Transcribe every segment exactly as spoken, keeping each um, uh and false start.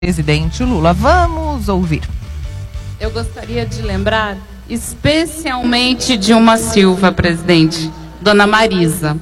presidente Lula. Vamos ouvir. Eu gostaria de lembrar especialmente de uma Silva, presidente, Dona Marisa.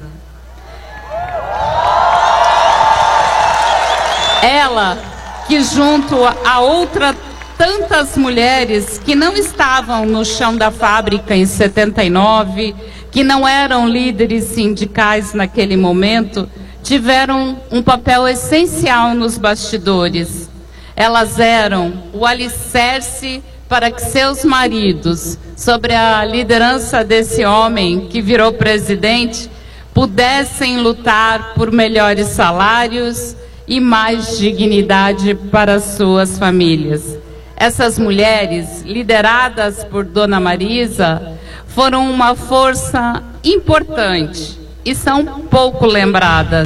Ela que junto a outra tantas mulheres que não estavam no chão da fábrica em setenta e nove, que não eram líderes sindicais naquele momento, tiveram um papel essencial nos bastidores. Elas eram o alicerce para que seus maridos, sob a liderança desse homem que virou presidente, pudessem lutar por melhores salários e mais dignidade para suas famílias. Essas mulheres, lideradas por Dona Marisa, foram uma força importante e são pouco lembradas.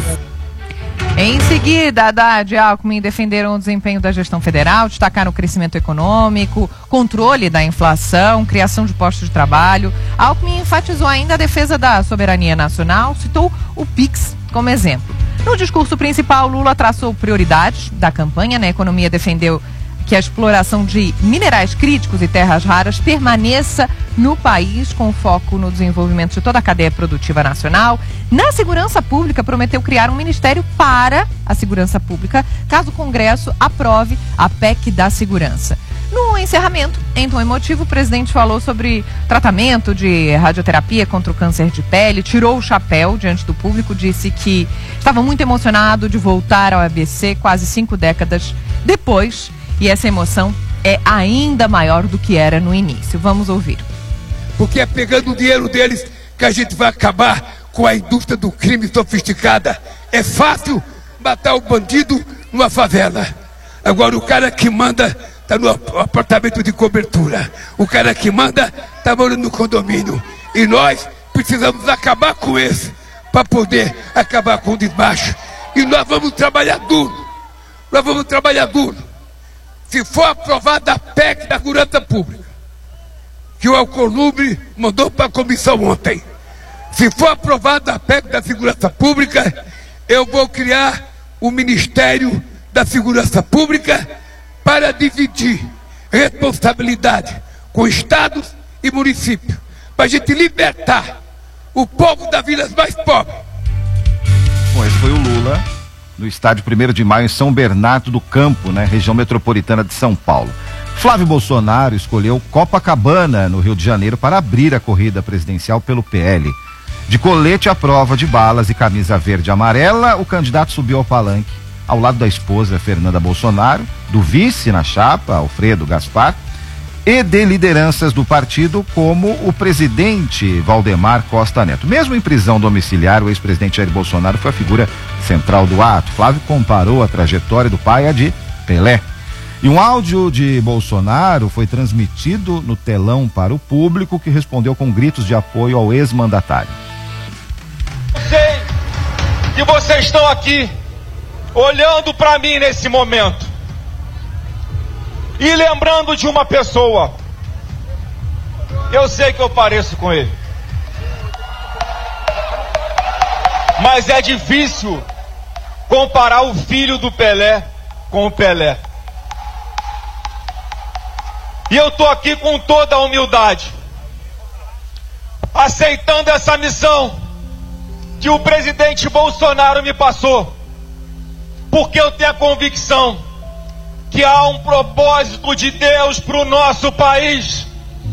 Em seguida, Haddad e Alckmin defenderam o desempenho da gestão federal, destacaram o crescimento econômico, controle da inflação, criação de postos de trabalho. Alckmin enfatizou ainda a defesa da soberania nacional, citou o Pix como exemplo. No discurso principal, Lula traçou prioridades da campanha. Na economia, defendeu que a exploração de minerais críticos e terras raras permaneça no país, com foco no desenvolvimento de toda a cadeia produtiva nacional. Na segurança pública, prometeu criar um ministério para a segurança pública, caso o Congresso aprove a P E C da segurança. No encerramento, em tom emotivo, o presidente falou sobre tratamento de radioterapia contra o câncer de pele, tirou o chapéu diante do público, disse que estava muito emocionado de voltar ao A B C quase cinco décadas depois. E essa emoção é ainda maior do que era no início. Vamos ouvir. Porque é pegando o dinheiro deles que a gente vai acabar com a indústria do crime sofisticada. É fácil matar o bandido numa favela. Agora o cara que manda está no apartamento de cobertura. O cara que manda está morando no condomínio. E nós precisamos acabar com esse para poder acabar com o desmacho. E nós vamos trabalhar duro. Nós vamos trabalhar duro. Se for aprovada a P E C da segurança pública, que o Alcolumbre mandou para a comissão ontem, se for aprovada a P E C da segurança pública, eu vou criar o Ministério da Segurança Pública para dividir responsabilidade com estados e municípios, para a gente libertar o povo das vilas mais pobres. Bom, esse foi o Lula no estádio primeiro de maio em São Bernardo do Campo, né, região metropolitana de São Paulo. Flávio Bolsonaro escolheu Copacabana, no Rio de Janeiro, para abrir a corrida presidencial pelo P L. De colete à prova de balas e camisa verde e amarela, o candidato subiu ao palanque ao lado da esposa Fernanda Bolsonaro, do vice na chapa, Alfredo Gaspar, e de lideranças do partido como o presidente Valdemar Costa Neto. Mesmo em prisão domiciliar, o ex-presidente Jair Bolsonaro foi a figura central do ato. Flávio comparou a trajetória do pai à de Pelé. E um áudio de Bolsonaro foi transmitido no telão para o público, que respondeu com gritos de apoio ao ex-mandatário. Eu sei que vocês estão aqui olhando para mim nesse momento e lembrando de uma pessoa. Eu sei que eu pareço com ele, mas é difícil comparar o filho do Pelé com o Pelé. E eu tô aqui com toda a humildade, aceitando essa missão que o presidente Bolsonaro me passou, porque eu tenho a convicção que há um propósito de Deus para o nosso país.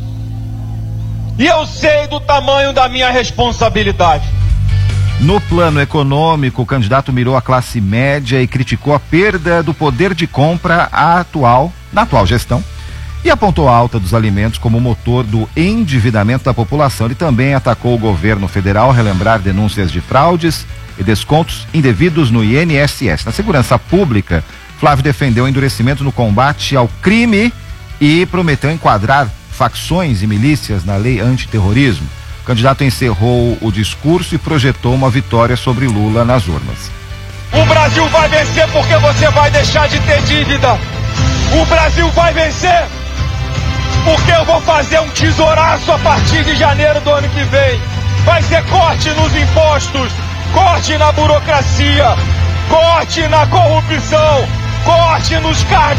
E eu sei do tamanho da minha responsabilidade. No plano econômico, o candidato mirou a classe média e criticou a perda do poder de compra atual, na atual gestão, e apontou a alta dos alimentos como motor do endividamento da população. Ele também atacou o governo federal ao relembrar denúncias de fraudes e descontos indevidos no I N S S. Na segurança pública, Flávio defendeu o endurecimento no combate ao crime e prometeu enquadrar facções e milícias na lei antiterrorismo. O candidato encerrou o discurso e projetou uma vitória sobre Lula nas urnas. O Brasil vai vencer porque você vai deixar de ter dívida. O Brasil vai vencer porque eu vou fazer um tesouraço a partir de janeiro do ano que vem. Vai ser corte nos impostos, corte na burocracia, corte na corrupção. corte nos cargos